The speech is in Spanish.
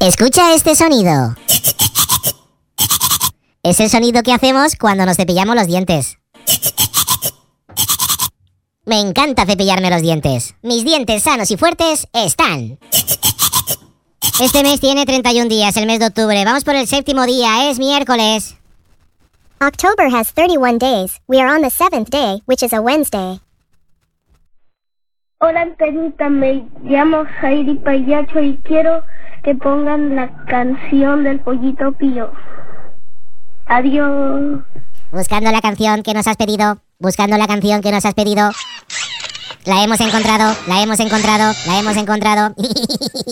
Escucha este sonido. Es el sonido que hacemos cuando nos cepillamos los dientes. Me encanta cepillarme los dientes. Mis dientes sanos y fuertes están. Este mes tiene 31 días, el mes de octubre. Vamos por el 7º día, es miércoles. October has 31 days. We are on the 7th day, which is a Wednesday. Hola, Antenita, me llamo Jairi Payacho y quiero que pongan la canción del Pollito Pío. Adiós. Buscando la canción que nos has pedido. Buscando la canción que nos has pedido. La hemos encontrado, la hemos encontrado, la hemos encontrado.